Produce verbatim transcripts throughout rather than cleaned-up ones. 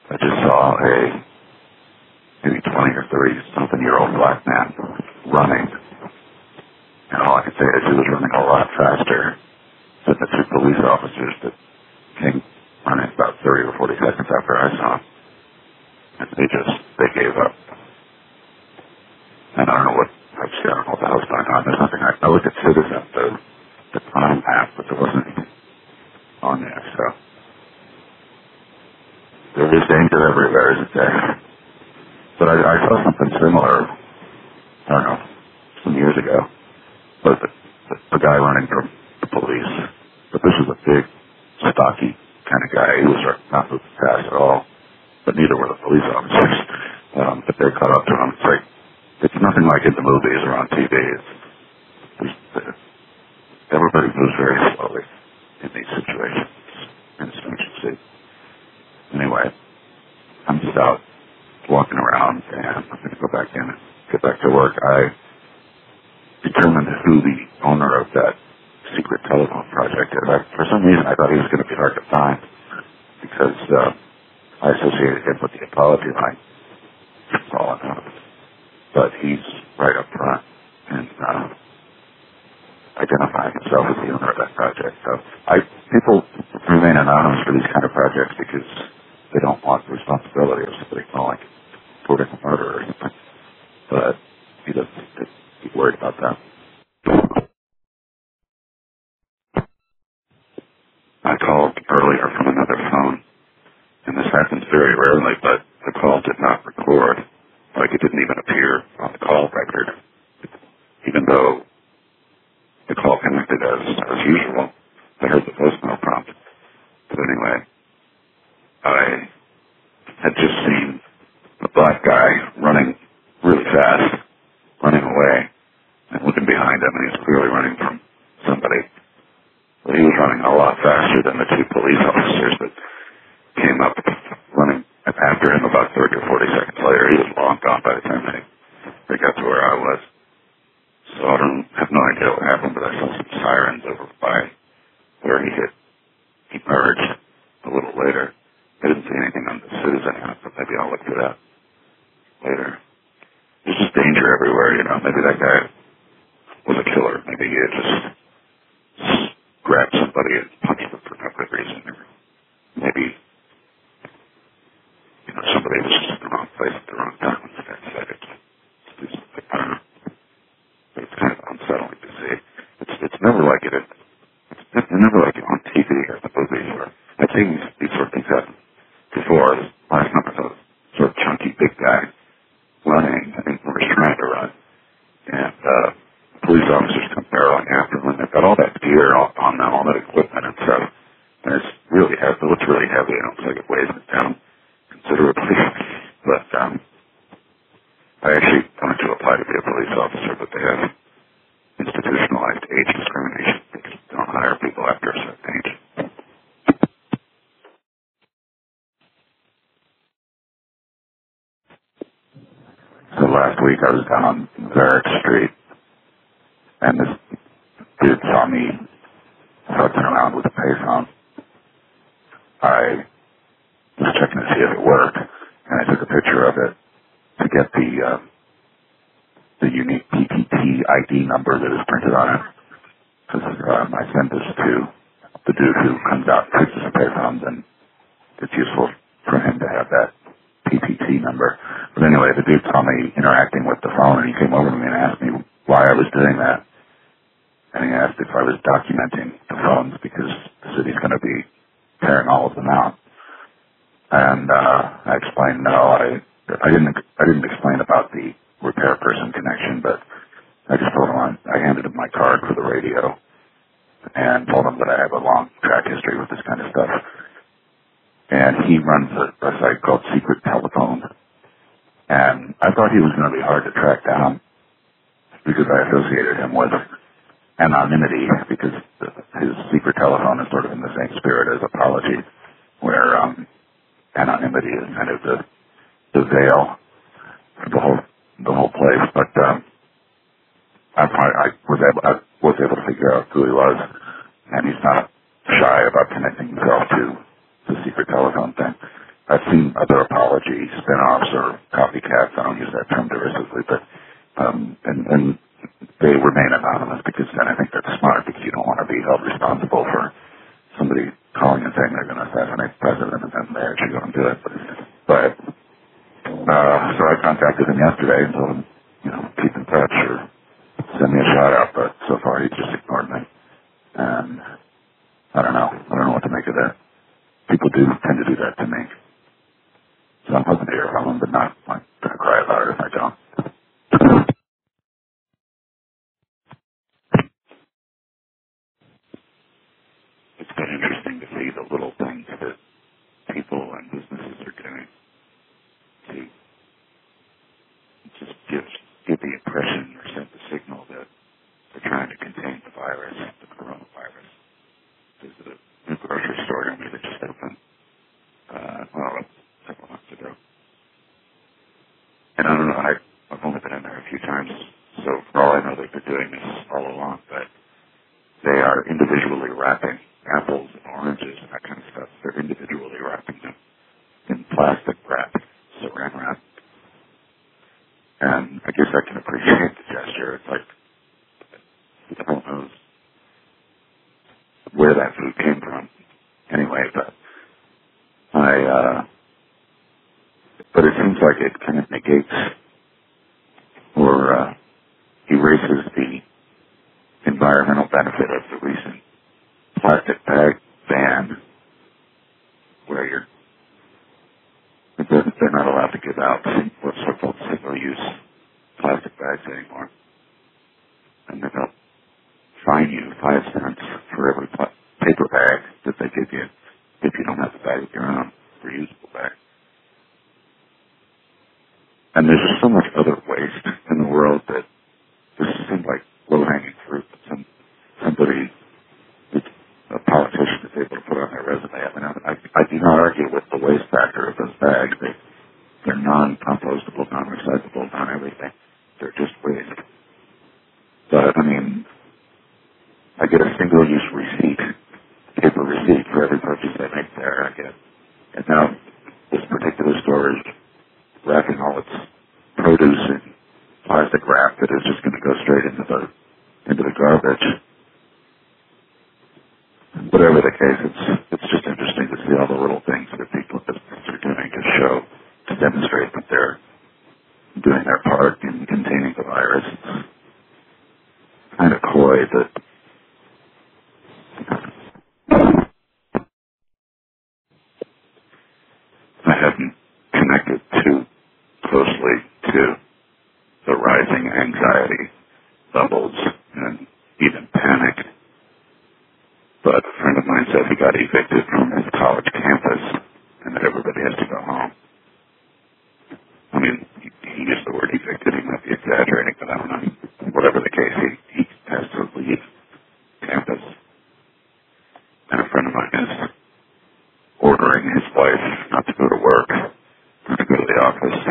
I just saw a maybe twenty or thirty something year old black man running. And all I could say is he was running a lot faster than the two police officers that came running about thirty or forty seconds after I saw him. And they just, they gave up. And I don't know what, I just don't know what the hell's going on. There's nothing, I, I looked at Citizen, the, the crime map, but there wasn't anything on there, so. There is danger everywhere, isn't there? But I, I saw something similar, I don't know, some years ago. But the, the, the guy running from the police, but this was a big, stocky kind of guy. He was not moving fast at all, but neither were the police officers. Um, but they caught up to him. It's like, it's nothing like in the movies or on T V. It's, it's, uh, everybody moves very slowly in these situations. And it's interesting. Anyway, I'm just out walking around, and I'm going to go back in and get back to work. I determined who the owner of that secret telephone project is. I, for some reason, I thought he was going to be hard to find because uh, I associated him with the apology line. That's all I know. But he's right up front and uh, identifying himself as the owner of that project. So I, people remain anonymous for these kind of projects because they don't want the responsibility of somebody calling for a murder or something. But he doesn't seem to be worried about that. I called earlier from another phone, and this happens very rarely, but the call did not record. Like, it didn't even appear on the call record, even though the call connected as, as usual. I heard the voicemail prompt. But anyway, I had just seen a black guy running really fast, running away, and looking behind him, and he was clearly running from somebody. But he was running a lot faster than the two police officers that came up running after him about thirty or forty seconds later. He was long gone by the time they, they got to where I was. So I don't have no idea what happened, but I saw some sirens over by where he hit. He merged a little later. I didn't see anything on the Citizen app, but maybe I'll look for that later. There's just danger everywhere, you know. Maybe that guy was a killer. Maybe he had just grabbed somebody and punched them for no good reason. Or maybe, you know, somebody was just in the wrong place at the wrong time and decided to do something. I don't know. But it's kind of unsettling to see. It's it's never like it. It's never like it on T V or the movies. Or I've seen these, these sort of things happen before. Last time I saw this sort of chunky big guy running, I think, or he's trying to run. And uh, police officers come barreling after him, and they've got all that gear on them, all that equipment and stuff. And it's really heavy. It looks really heavy. It looks like it weighs it down considerably. But um, I actually wanted to apply to be a police officer, but they have institutionalized age discrimination. They just don't hire people after a certain age. So last week I was down on Varick Street, and this dude saw me fucking around with a payphone. I was checking to see if it worked, and I took a picture of it to get the uh, the unique P T T I D number that is printed on it. Because um, I send this to the dude who comes out and fixes the payphones, and it's useful for him to have that P T T number. But anyway, the dude saw me interacting with the phone, and he came over to me and asked me why I was doing that. And he asked if I was documenting the phones because the city's going to be tearing all of them out. And uh, I explained no, I I didn't I didn't explain about the repair person connection, but I just told him I, I handed him my card for the radio and told him that I have a long track history with this kind of stuff. And he runs a, a site called Secret Telephone. And I thought he was going to be hard to track down because I associated him with anonymity, because the, his secret telephone is sort of in the same spirit as apology, where um, anonymity is kind of the, the veil for the whole the whole place. But um, I, I was able I was able to figure out who he was, and he's not shy about connecting himself to the secret telephone thing. I seen other apology spin-offs or copycats. I don't use that term derisively, but um, and, and they remain anonymous because then I think that's smart because you don't want to be held responsible for somebody calling and saying they're going to assassinate the president and then they actually go and do it. But uh, so I contacted him yesterday and told him, you know, keep in touch or send me a shout out. But so far he just ignored me, and I don't know. I don't know what to make of that. People do tend to do that to me. So I'm hoping to hear from them, but not like going to cry about it if I don't. It's been interesting to see the little things that people and businesses are doing to just give, give the impression or send the signal that they're trying to contain the virus, the coronavirus. There's a new grocery store in me that just opened, uh, well, a couple months ago. And I don't know, I, I've only been in there a few times, so for all I know, they've been doing this all along, but they are individually wrapping apples and oranges and that kind of stuff. They're individually wrapping them in plastic wrap, saran wrap. And I guess I can appreciate the gesture. It's like, the hell knows where that food came from. Anyway, but I, uh, but it seems like it kind of negates or uh, erases the environmental benefit of the recent plastic bag ban, where you're they're not allowed to give out what's so-called single-use plastic bags anymore, and they're going to fine you five cents for every pl- paper bag that they give you if you don't have a bag of your own, reusable bag. And there's just so much other waste in the world that this seems like low-hanging fruit. Some somebody, a politician, is able to put on their resume. I mean, I, I do not argue with the waste factor of those bags. They, they're non-compostable, non-recyclable, non-everything. They're just waste. But, I mean, I get a single-use receipt, paper receipt for every purchase I make there. I get, and now this particular store is wrapping all its produce in plastic wrap that is just going to go straight into the into the garbage. Whatever the case, it's it's just interesting to see all the little things that people are doing to show, to demonstrate that they're doing their part in containing the virus. It's kind of coy that I haven't connected too closely to the rising anxiety levels and even panic. But a friend of mine said he got evicted from his college campus and that everybody has to go home. I mean, he, he used the word evicted. He might be exaggerating, but I don't know. Whatever the case, he, he has to leave campus. And a friend of mine is ordering his wife not to go to work, not to go to the office.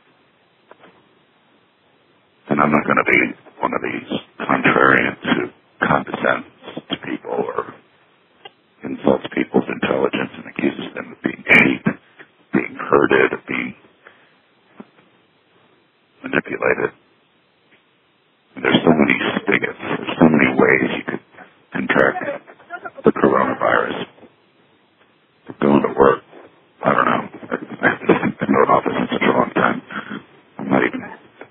And I'm not going to be one of these contrarians who condescends to people or insults people's intelligence and accuses them of being cheap, being herded, of being manipulated. And there's so many spigots, there's so many ways you could contract the coronavirus. Going to work, I don't know. I've been in office in such a long time. I'm not even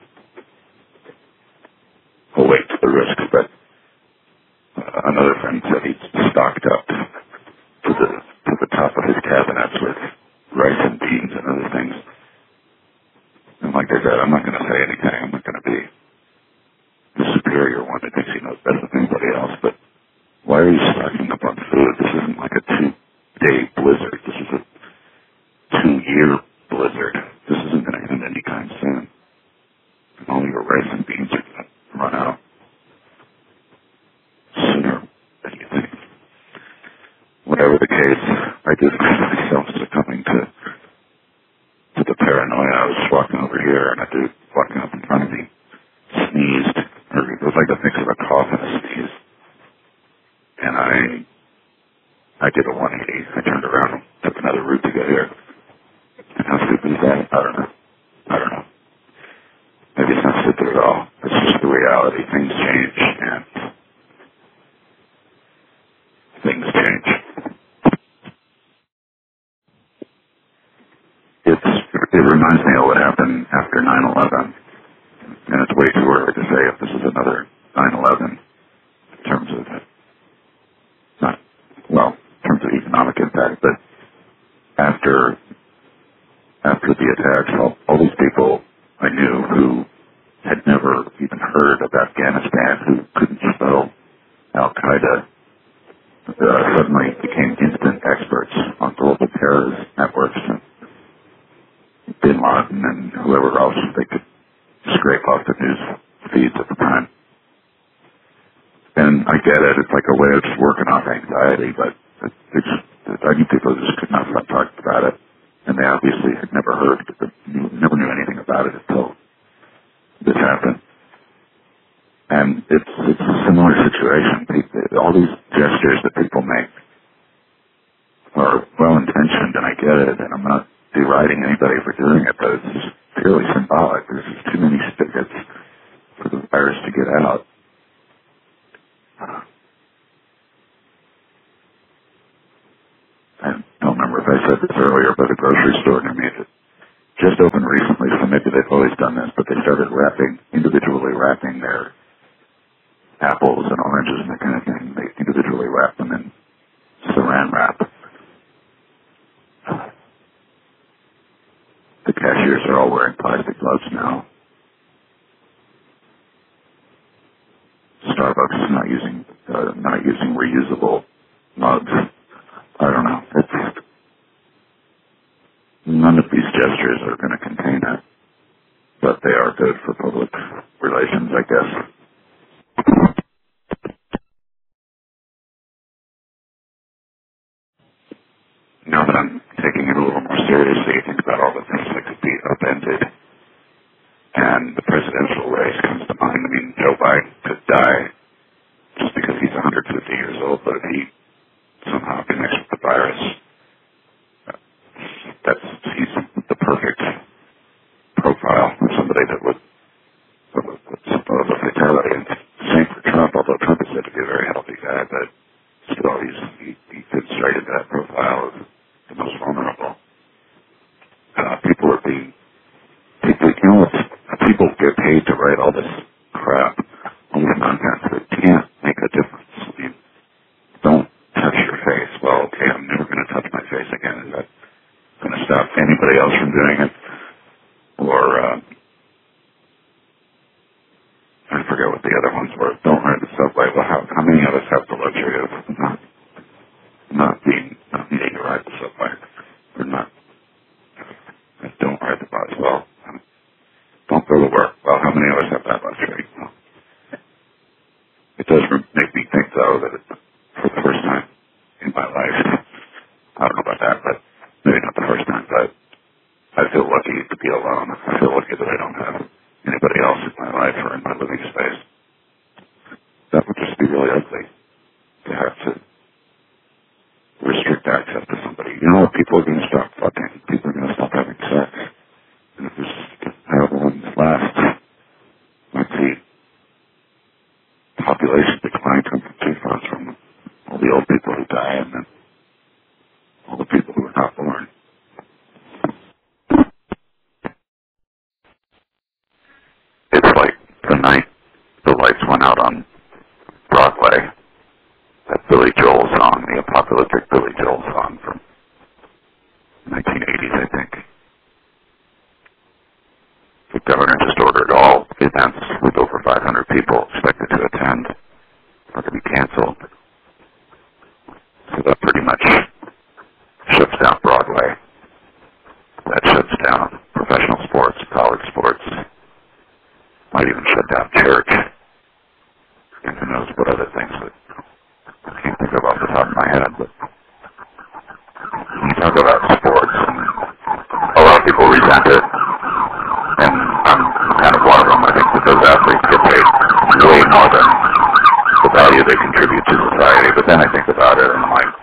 awake to the risks, but uh, another friend said he'd stocked up to the to the top of his cabinets with rice and beans and other things. And like I said, I'm not going to say anything. I'm not going to be the superior one that thinks he knows better than anybody else, but why are you stocking up on food? This isn't like a two-day blizzard. This is a two-year blizzard. This isn't going to end anytime soon. And all your rice and beans are going to run out sooner than you think. Whatever the case, I just find myself succumbing to to the paranoia. I was walking over here, and a dude walking up in front of me sneezed, or it was like a mix of a cough and a sneeze. And I I did a one eighty. I turned around and took another route to get here. it reminds me of what happened after nine eleven, and it's way too early to say if this is another nine eleven in terms of, not, well, in terms of economic impact, but after, after the attacks, all, all these people I knew who had never even heard of Afghanistan, who couldn't spell Al-Qaeda, uh, suddenly became instant experts on global terrorist networks and Bin Laden and whoever else they could scrape off the news feeds at the time. And I get it, it's like a way of just working off anxiety, but it's, I knew people who just could not stop talking about it, and they obviously had never heard, never knew anything about it until this happened. And it's, it's a similar situation. People, all these gestures that people make are well-intentioned, and I get it, and I'm not deriding anybody for doing it, but it's just purely symbolic. There's just too many spigots for the virus to get out. I don't remember if I said this earlier, but a grocery store near me that just opened recently, so maybe they've always done this, but they started wrapping, individually wrapping their apples and oranges and that kind of thing. They individually wrap them in saran wrap. The cashiers are all wearing plastic gloves now. Starbucks is not using uh, not using reusable mugs. I don't know. It's, none of these gestures are going to contain it, but they are good for public relations, I guess. Now that I'm taking it a little more seriously, think about all the things that could be upended, and the presidential race comes to mind. I mean, Joe Biden could die just because he's one hundred fifty years old, but if he somehow connects with the virus, that's he's the perfect profile of somebody that would, that would, would suppose a fatality. And same for Trump, although Trump is said to be a very healthy guy, but still he's, he, he fits right into that profile of the most vulnerable. Uh, people are being, people, you know, it's, people get paid to write all this crap on the content that can't make a difference. I mean, don't touch your face. Well, okay, I'm never going to touch my face again. Is that going to stop anybody else from doing it? Or, uh, I forget what the other ones were. Don't ride the subway. Well, how, how many of us have the luxury of not, not being, not needing to ride the subway? Or not, don't ride the bus. Well, don't go to work. Well, how many of us have that luxury? Well, it does make me think, though, that it, for the first time in my life, I don't know about that, but maybe not the first time, but I feel lucky to be alone. I feel lucky that I don't have anybody else in my life or in my living space. That would just be really ugly to have to restrict access to somebody. You know, people are going to stop fucking. People are going to stop having sex. And if this however long this lasts, might see population decline from too fast from all the old people who die and then all the people who are not born. It's like the night the lights went out on Broadway, that Billy Joel song, the apocalyptic Billy Joel song from nineteen eighties, I think. The governor just ordered all events with over five hundred people expected to attend are to be canceled. So that pretty much shuts down Broadway. That shuts down professional sports, college sports, might even shut down church. And who knows what other things that I can't think of off the top of my head. But when you talk about sports, and a lot of people resent it, and I'm kind of one of them. I think that those athletes get paid way more than the value they contribute to society. But then I think about it, and I'm like,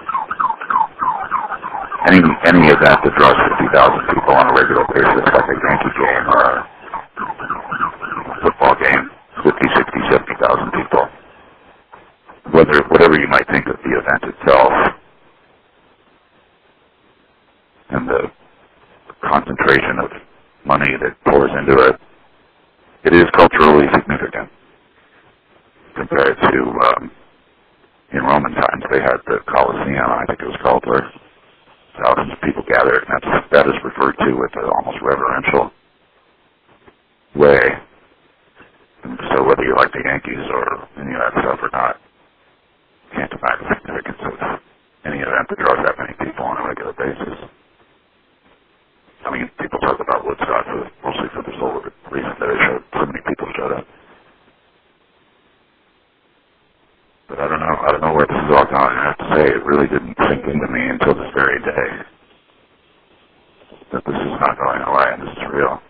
any any event that draws fifty thousand people on a regular basis, like a Yankee game or a football game, fifty, sixty, seventy thousand people, whether whatever you might think of the event itself and the concentration of money that pours into it, it is culturally significant compared to, um, in Roman times, they had the Colosseum, I think it was called, where thousands of people gathered, and that's, that is referred to with an almost reverential way. And so whether you like the Yankees or any of that stuff or not, can't deny the significance of any event that draws that many people on a regular basis. I mean, people talk about Woodstock for, mostly for the sole reason that it showed so many people showed up. But I don't know, I don't know where this is all going. I have to say, it really didn't sink into me until this very day that this is not going away and this is real.